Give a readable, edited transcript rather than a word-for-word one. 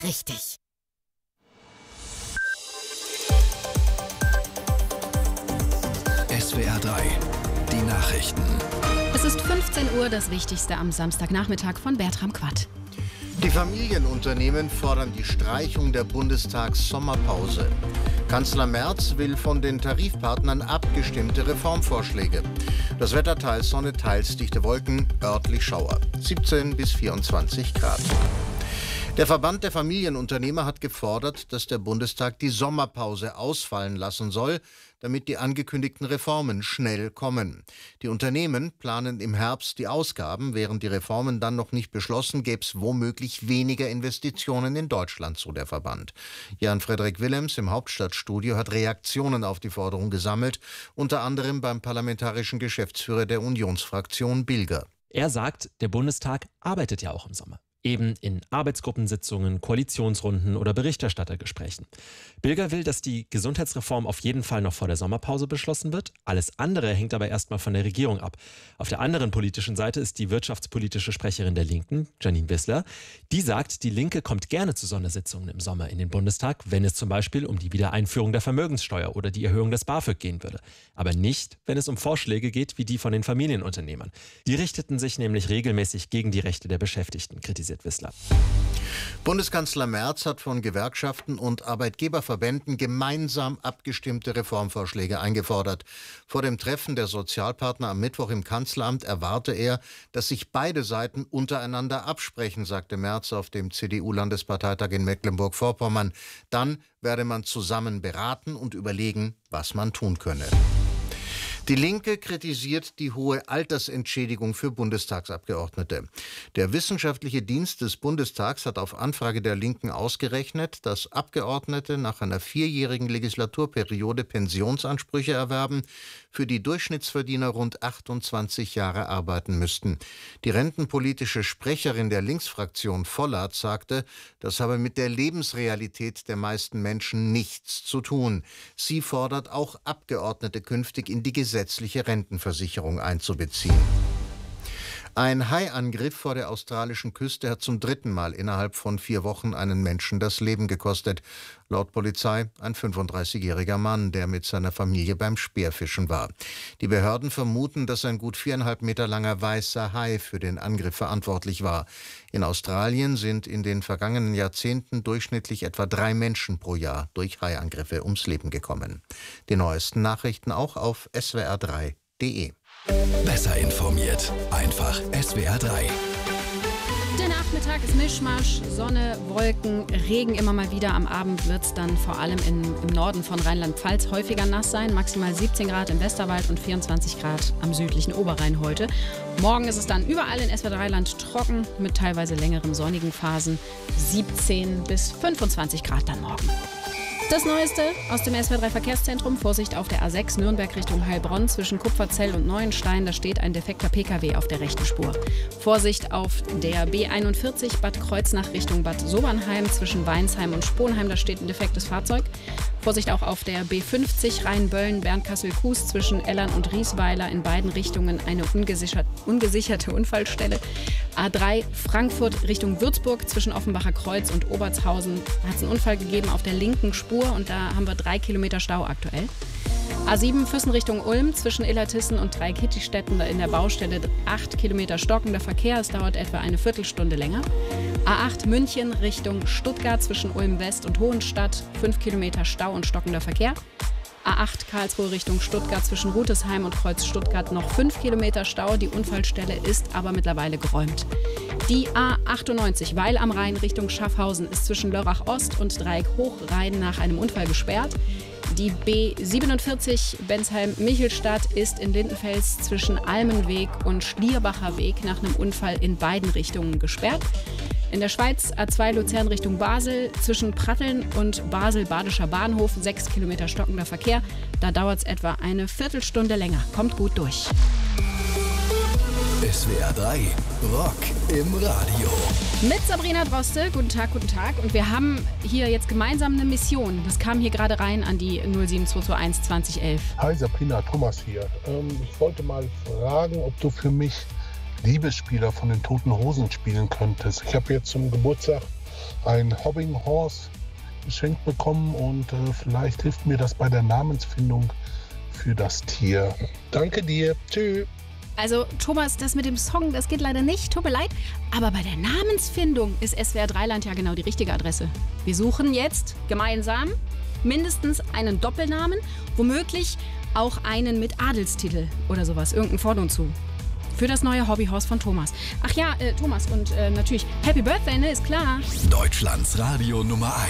richtig. SWR 3, die Nachrichten. Es ist 15 Uhr, das Wichtigste am Samstagnachmittag von Bertram Quadt. Die Familienunternehmen fordern die Streichung der Bundestags-Sommerpause. Kanzler Merz will von den Tarifpartnern abgestimmte Reformvorschläge. Das Wetter teils Sonne, teils dichte Wolken, örtlich Schauer. 17 bis 24 Grad. Der Verband der Familienunternehmer hat gefordert, dass der Bundestag die Sommerpause ausfallen lassen soll, damit die angekündigten Reformen schnell kommen. Die Unternehmen planen im Herbst die Ausgaben. Wären die Reformen dann noch nicht beschlossen, gäbe es womöglich weniger Investitionen in Deutschland, so der Verband. Jan-Frederik Willems im Hauptstadtstudio hat Reaktionen auf die Forderung gesammelt, unter anderem beim parlamentarischen Geschäftsführer der Unionsfraktion Bilger. Er sagt, der Bundestag arbeitet ja auch im Sommer. Eben in Arbeitsgruppensitzungen, Koalitionsrunden oder Berichterstattergesprächen. Bilger will, dass die Gesundheitsreform auf jeden Fall noch vor der Sommerpause beschlossen wird. Alles andere hängt aber erstmal von der Regierung ab. Auf der anderen politischen Seite ist die wirtschaftspolitische Sprecherin der Linken, Janine Wissler. Die sagt, die Linke kommt gerne zu Sondersitzungen im Sommer in den Bundestag, wenn es zum Beispiel um die Wiedereinführung der Vermögenssteuer oder die Erhöhung des BAföG gehen würde. Aber nicht, wenn es um Vorschläge geht wie die von den Familienunternehmern. Die richteten sich nämlich regelmäßig gegen die Rechte der Beschäftigten, kritisiert Wissler. Bundeskanzler Merz hat von Gewerkschaften und Arbeitgeberverbänden gemeinsam abgestimmte Reformvorschläge eingefordert. Vor dem Treffen der Sozialpartner am Mittwoch im Kanzleramt erwarte er, dass sich beide Seiten untereinander absprechen, sagte Merz auf dem CDU-Landesparteitag in Mecklenburg-Vorpommern. Dann werde man zusammen beraten und überlegen, was man tun könne. Die Linke kritisiert die hohe Altersentschädigung für Bundestagsabgeordnete. Der Wissenschaftliche Dienst des Bundestags hat auf Anfrage der Linken ausgerechnet, dass Abgeordnete nach einer 4-jährigen Legislaturperiode Pensionsansprüche erwerben, für die Durchschnittsverdiener rund 28 Jahre arbeiten müssten. Die rentenpolitische Sprecherin der Linksfraktion Vollert sagte, das habe mit der Lebensrealität der meisten Menschen nichts zu tun. Sie fordert auch Abgeordnete künftig in die gesetzliche Rentenversicherung einzubeziehen. Ein Haiangriff vor der australischen Küste hat zum 3. Mal innerhalb von 4 Wochen einen Menschen das Leben gekostet. Laut Polizei ein 35-jähriger Mann, der mit seiner Familie beim Speerfischen war. Die Behörden vermuten, dass ein gut 4,5 Meter langer weißer Hai für den Angriff verantwortlich war. In Australien sind in den vergangenen Jahrzehnten durchschnittlich etwa 3 Menschen pro Jahr durch Haiangriffe ums Leben gekommen. Die neuesten Nachrichten auch auf swr3.de. Besser informiert. Einfach SWR 3. Der Nachmittag ist Mischmasch, Sonne, Wolken, Regen immer mal wieder. Am Abend wird es dann vor allem im Norden von Rheinland-Pfalz häufiger nass sein. Maximal 17 Grad im Westerwald und 24 Grad am südlichen Oberrhein heute. Morgen ist es dann überall in SWR 3-Land trocken mit teilweise längeren sonnigen Phasen. 17 bis 25 Grad dann morgen. Das Neueste aus dem SWR 3 Verkehrszentrum. Vorsicht auf der A6 Nürnberg Richtung Heilbronn zwischen Kupferzell und Neuenstein. Da steht ein defekter Pkw auf der rechten Spur. Vorsicht auf der B41 Bad Kreuznach Richtung Bad Sobernheim zwischen Weinsheim und Sponheim. Da steht ein defektes Fahrzeug. Vorsicht auch auf der B50 Rhein-Böllen Bernkastel-Kues zwischen Ellern und Riesweiler. In beiden Richtungen eine ungesicherte Unfallstelle. A3 Frankfurt Richtung Würzburg zwischen Offenbacher Kreuz und Obertshausen hat es einen Unfall gegeben auf der linken Spur und da haben wir 3 Kilometer Stau aktuell. A7 Füssen Richtung Ulm zwischen Illertissen und Dreikitzstätten in der Baustelle 8 Kilometer stockender Verkehr. Es dauert etwa eine Viertelstunde länger. A8 München Richtung Stuttgart zwischen Ulm West und Hohenstadt 5 Kilometer Stau und stockender Verkehr. A8 Karlsruhe Richtung Stuttgart zwischen Rütesheim und Kreuz Stuttgart noch 5 Kilometer Stau. Die Unfallstelle ist aber mittlerweile geräumt. Die A98 Weil am Rhein Richtung Schaffhausen ist zwischen Lörrach Ost und Dreieck Hochrhein nach einem Unfall gesperrt. Die B47 Bensheim-Michelstadt ist in Lindenfels zwischen Almenweg und Schlierbacher Weg nach einem Unfall in beiden Richtungen gesperrt. In der Schweiz A2 Luzern Richtung Basel zwischen Pratteln und Basel-Badischer Bahnhof 6 Kilometer stockender Verkehr. Da dauert es etwa eine Viertelstunde länger. Kommt gut durch. SWR 3 Rock im Radio. Mit Sabrina Droste. Guten Tag, guten Tag. Und wir haben hier jetzt gemeinsam eine Mission. Das kam hier gerade rein an die 07221 2011. Hi Sabrina, Thomas hier. Ich wollte mal fragen, ob du für mich Liebesspieler von den Toten Hosen spielen könntest. Ich habe jetzt zum Geburtstag ein Hobbing Horse geschenkt bekommen und vielleicht hilft mir das bei der Namensfindung für das Tier. Danke dir. Tschüss. Also Thomas, das mit dem Song, das geht leider nicht, tut mir leid. Aber bei der Namensfindung ist SWR 3-Land ja genau die richtige Adresse. Wir suchen jetzt gemeinsam mindestens einen Doppelnamen, womöglich auch einen mit Adelstitel oder sowas, irgendein Vor und zu. Für das neue Hobbyhaus von Thomas. Ach ja, Thomas, und natürlich Happy Birthday, ne, ist klar. Deutschlands Radio Nummer 1.